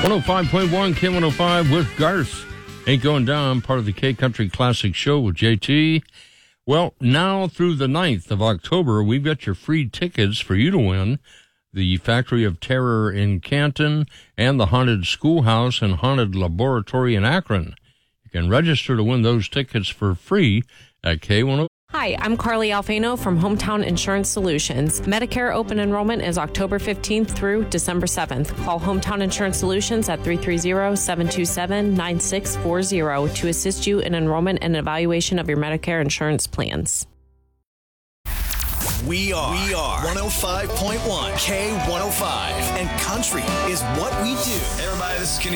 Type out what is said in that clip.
105.1 K105 with Garth. Ain't Going Down, part of the K Country Classic Show with JT. Well, now through the 9th of October, we've got your free tickets for you to win. The Factory of Terror in Canton and the Haunted Schoolhouse and Haunted Laboratory in Akron. You can register to win those tickets for free at K105. Hi, I'm Carly Alfano from Hometown Insurance Solutions. Medicare open enrollment is October 15th through December 7th. Call Hometown Insurance Solutions at 330-727-9640 to assist you in enrollment and evaluation of your Medicare insurance plans. We are 105.1 K105, and country is what we do. Hey everybody, this is Kenny